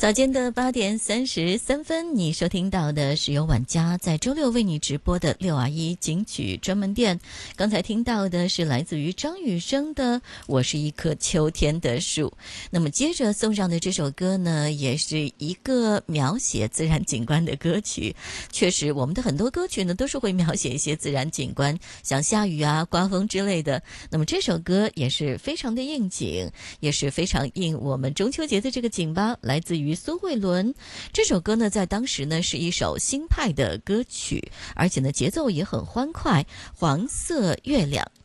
早间的8:33，你收听到的是由晚家在周六为你直播的621金曲专门店。刚才听到的是来自于张雨生的《我是一棵秋天的树》。那么接着送上的这首歌呢，也是一个描写自然景观的歌曲。确实，我们的很多歌曲呢都是会描写一些自然景观，像下雨啊、刮风之类的。那么这首歌也是非常的应景，也是非常应我们中秋节的这个景吧。来自于苏慧伦，这首歌呢在当时呢是一首新派的歌曲，而且呢节奏也很欢快。黄色月亮